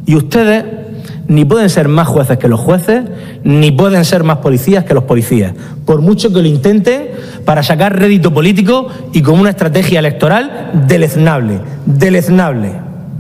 Y ustedes ni pueden ser más jueces que los jueces, ni pueden ser más policías que los policías, por mucho que lo intenten para sacar rédito político y con una estrategia electoral deleznable, deleznable.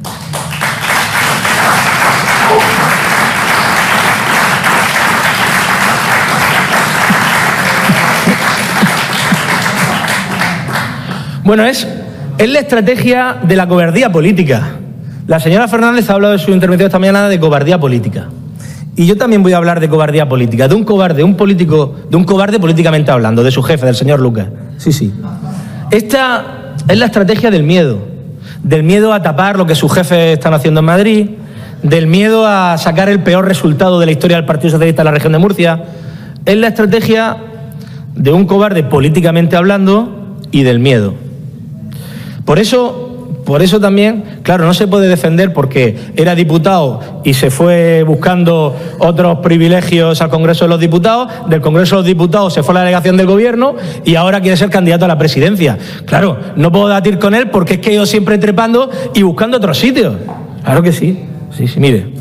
Bueno, es la estrategia de la cobardía política. La señora Fernández ha hablado en su intervención esta mañana de cobardía política. Y yo también voy a hablar de cobardía política, de un cobarde, un político, de un cobarde políticamente hablando, de su jefe, del señor Lucas. Sí, sí. Esta es la estrategia del miedo a tapar lo que sus jefes están haciendo en Madrid, del miedo a sacar el peor resultado de la historia del Partido Socialista en la región de Murcia. Es la estrategia de un cobarde políticamente hablando y del miedo. Por eso también, claro, no se puede defender porque era diputado y se fue buscando otros privilegios al Congreso de los Diputados, del Congreso de los Diputados se fue a la delegación del Gobierno y ahora quiere ser candidato a la presidencia. Claro, no puedo debatir con él porque es que he ido siempre trepando y buscando otros sitios. Claro que sí, sí, mire,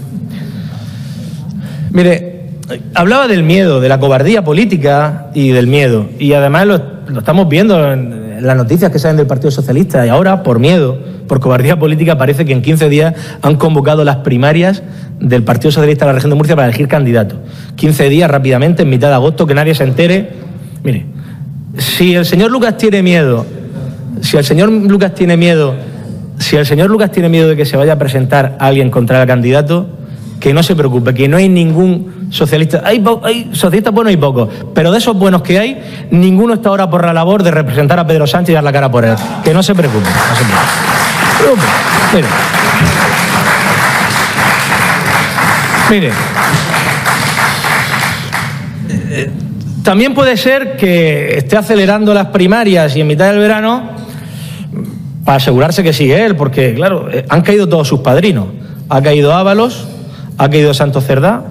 hablaba del miedo, de la cobardía política y del miedo, y además lo estamos viendo en las noticias que salen del Partido Socialista, y ahora, por miedo, por cobardía política, parece que en 15 días han convocado las primarias del Partido Socialista de la región de Murcia para elegir candidatos. 15 días rápidamente, en mitad de agosto, que nadie se entere. Mire, si el señor Lucas tiene miedo de que se vaya a presentar alguien contra el candidato, que no se preocupe, que no hay ningún socialista. Hay socialistas buenos y pocos, pero de esos buenos que hay, ninguno está ahora por la labor de representar a Pedro Sánchez y dar la cara por él. Que no se preocupe, no se preocupe. Mire. También puede ser que esté acelerando las primarias y en mitad del verano para asegurarse que sigue él, porque, claro, han caído todos sus padrinos. Ha caído Ábalos, ha caído Santos Cerdá.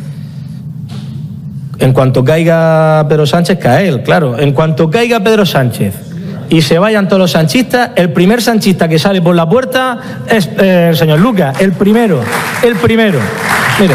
En cuanto caiga Pedro Sánchez, cae él, claro. En cuanto caiga Pedro Sánchez y se vayan todos los sanchistas, el primer sanchista que sale por la puerta es el señor Lucas, el primero. Miren,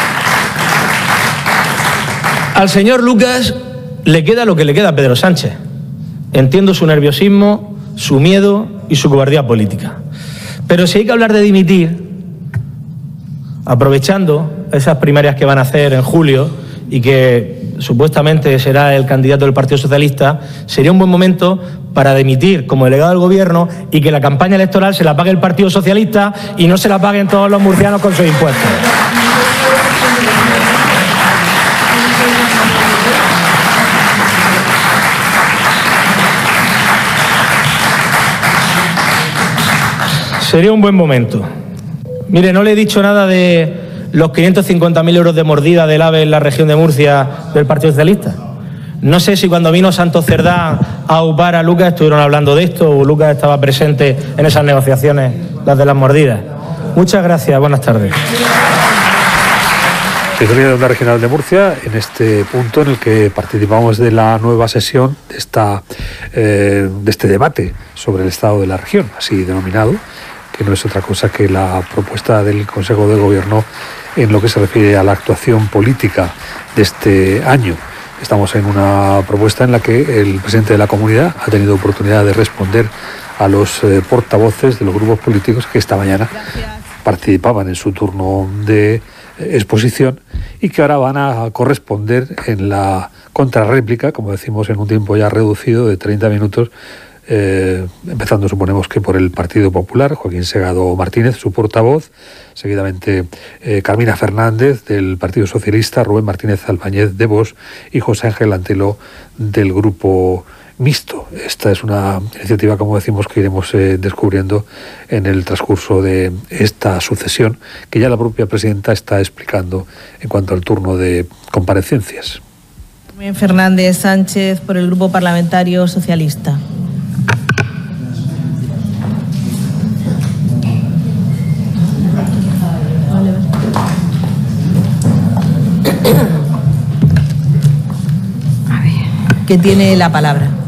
al señor Lucas le queda lo que le queda a Pedro Sánchez. Entiendo su nerviosismo, su miedo y su cobardía política. Pero si hay que hablar de dimitir, aprovechando esas primarias que van a hacer en julio y que supuestamente será el candidato del Partido Socialista, sería un buen momento para dimitir como delegado del Gobierno y que la campaña electoral se la pague el Partido Socialista y no se la paguen todos los murcianos con sus impuestos. Sería un buen momento. Mire, no le he dicho nada de los 550.000 euros de mordida del AVE en la región de Murcia del Partido Socialista. No sé si cuando vino Santos Cerdá a upar a Lucas estuvieron hablando de esto o Lucas estaba presente en esas negociaciones, las de las mordidas. Muchas gracias, buenas tardes. Sintonía de Onda Regional de Murcia, en este punto en el que participamos de la nueva sesión de este debate sobre el estado de la región, así denominado, que no es otra cosa que la propuesta del Consejo de Gobierno en lo que se refiere a la actuación política de este año. Estamos en una propuesta en la que el presidente de la comunidad ha tenido oportunidad de responder a los portavoces de los grupos políticos que esta mañana participaban en su turno de exposición y que ahora van a corresponder en la contrarréplica, como decimos, en un tiempo ya reducido de 30 minutos, empezando suponemos que por el Partido Popular, Joaquín Segado Martínez, su portavoz, seguidamente Carmina Fernández del Partido Socialista, Rubén Martínez Albañez de Vox y José Ángel Antelo del Grupo Mixto. Esta es una iniciativa, como decimos, que iremos descubriendo en el transcurso de esta sucesión, que ya la propia presidenta está explicando en cuanto al turno de comparecencias. Rubén Fernández Sánchez por el Grupo Parlamentario Socialista. Que tiene la palabra.